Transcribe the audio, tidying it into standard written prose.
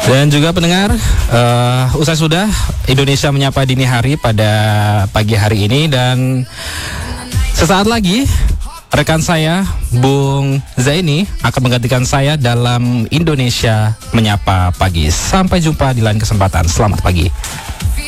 Dan juga pendengar, usai sudah Indonesia Menyapa Dini Hari pada pagi hari ini. Dan sesaat lagi rekan saya Bung Zaini akan menggantikan saya dalam Indonesia Menyapa Pagi. Sampai jumpa di lain kesempatan. Selamat pagi.